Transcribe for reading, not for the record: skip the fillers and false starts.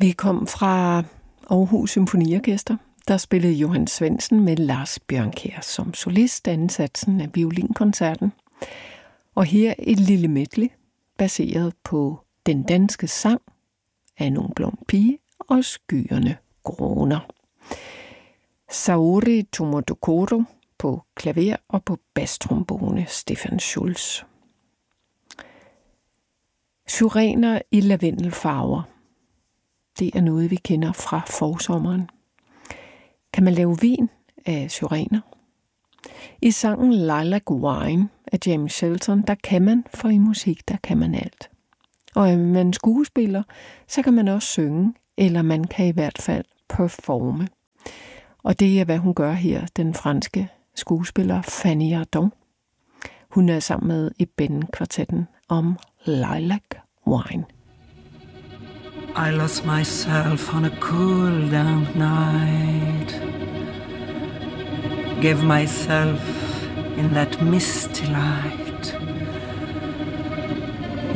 Vi kom fra Aarhus Symfoniorkester. Der spillede Johan Svendsen med Lars Bjørnkjær som solist, ansatsen af violinkoncerten. Og her et lille medley, baseret på Den danske sang af en ung blond pige og Skyerne gråner. Saori Tomodokoro på klaver og på bastrombone Stefan Schulz. Syrener i lavendelfarver. Det er noget, vi kender fra forsommeren. Kan man lave vin af syrener? I sangen Lilac Wine af James Shelton, der kan man, for i musik, der kan man alt. Og er man skuespiller, så kan man også synge, eller man kan i hvert fald performe. Og det er, hvad hun gør her, den franske skuespiller Fanny Ardant. Hun er sammen med Eben-kvartetten om Lilac Wine. I lost myself on a cool damp night. Gave myself in that misty light.